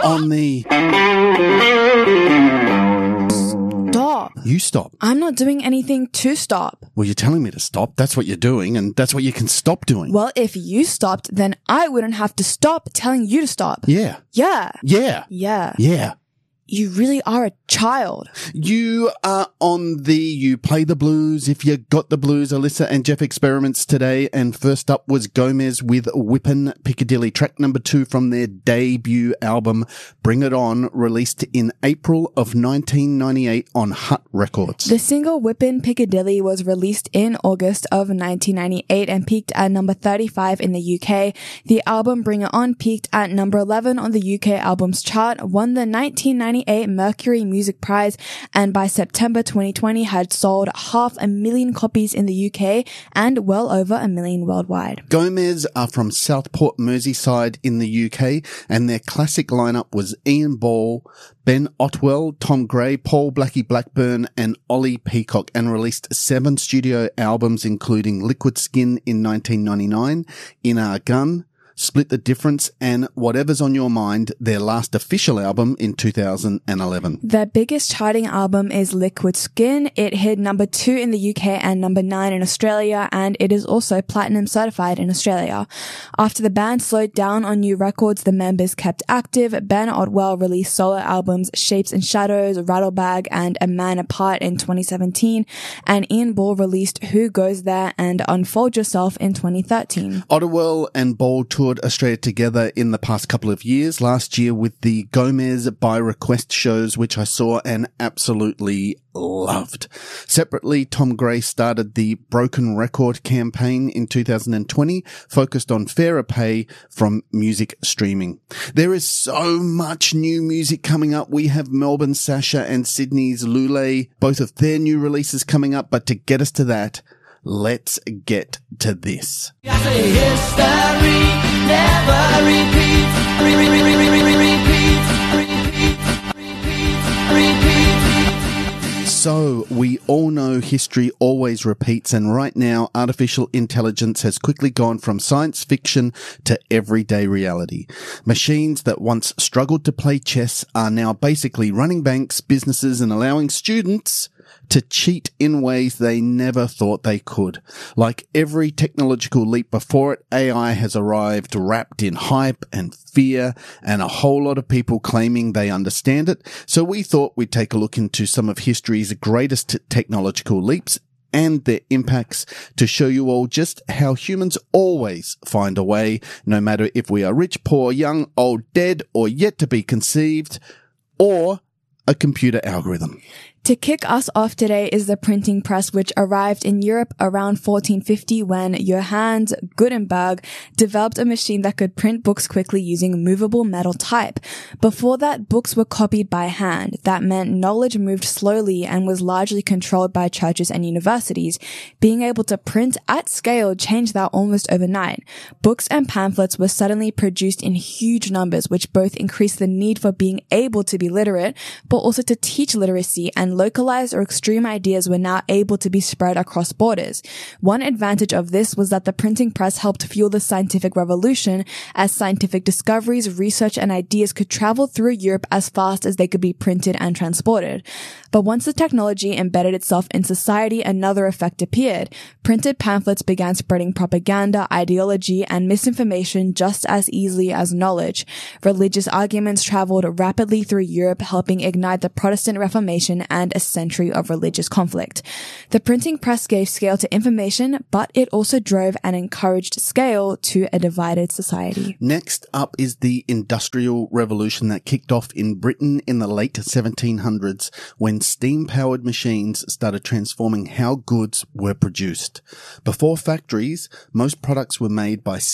on the... Stop. You stop. I'm not doing anything to stop. Well, you're telling me to stop. That's what you're doing, and that's what you can stop doing. Well, if you stopped, then I wouldn't have to stop telling you to stop. Yeah. Yeah. Yeah. Yeah. Yeah. You really are a child. You are on the You Play the Blues If You Got the Blues, Alyssa and Jeff experiments today. And first up was Gomez with Whippin' Piccadilly, track number 2 from their debut album, Bring It On, released in April of 1998 on Hut Records. The single Whippin' Piccadilly was released in August of 1998 and peaked at number 35 in the UK. The album Bring It On peaked at number 11 on the UK albums chart, won the 1998 Mercury Music Prize, and by September 2020 had sold 500,000 copies in the UK and well over 1 million worldwide. Gomez are from Southport, Merseyside in the UK, and their classic lineup was Ian Ball, Ben Otwell, Tom Gray, Paul Blackie Blackburn, and Ollie Peacock, and released 7 studio albums including Liquid Skin in 1999, In Our Gun, Split the Difference, and Whatever's on Your Mind, their last official album in 2011. Their biggest charting album is Liquid Skin. It hit number 2 in the UK and number 9 in Australia, and it is also platinum certified in Australia. After the band slowed down on new records, the members kept active. Ben Otwell released solo albums Shapes and Shadows, Rattlebag, and A Man Apart in 2017, and Ian Ball released Who Goes There and Unfold Yourself in 2013. Otwell and Ball toured Australia together in the past couple of years, last year with the Gomez by Request shows, which I saw and absolutely loved. Separately, Tom Gray started the Broken Record campaign in 2020, focused on fairer pay from music streaming. There is so much new music coming up. We have Melbourne Sasha and Sydney's Lule, both of their new releases coming up, but to get us to that, let's get to this. History never repeats. Repeat. So, we all know history always repeats, and right now, artificial intelligence has quickly gone from science fiction to everyday reality. Machines that once struggled to play chess are now basically running banks, businesses, and allowing students to cheat in ways they never thought they could. Like every technological leap before it, AI has arrived wrapped in hype and fear and a whole lot of people claiming they understand it. So we thought we'd take a look into some of history's greatest technological leaps and their impacts to show you all just how humans always find a way, no matter if we are rich, poor, young, old, dead, or yet to be conceived, or a computer algorithm. To kick us off today is the printing press, which arrived in Europe around 1450 when Johannes Gutenberg developed a machine that could print books quickly using movable metal type. Before that, books were copied by hand. That meant knowledge moved slowly and was largely controlled by churches and universities. Being able to print at scale changed that almost overnight. Books and pamphlets were suddenly produced in huge numbers, which both increased the need for being able to be literate, but also to teach literacy, and localized or extreme ideas were now able to be spread across borders. One advantage of this was that the printing press helped fuel the scientific revolution, as scientific discoveries, research, and ideas could travel through Europe as fast as they could be printed and transported. But once the technology embedded itself in society, another effect appeared. Printed pamphlets began spreading propaganda, ideology, and misinformation just as easily as knowledge. Religious arguments traveled rapidly through Europe, helping ignite the Protestant Reformation and a century of religious conflict. The printing press gave scale to information, but it also drove and encouraged scale to a divided society. Next up is the Industrial Revolution that kicked off in Britain in the late 1700s when steam-powered machines started transforming how goods were produced. Before factories, most products were made by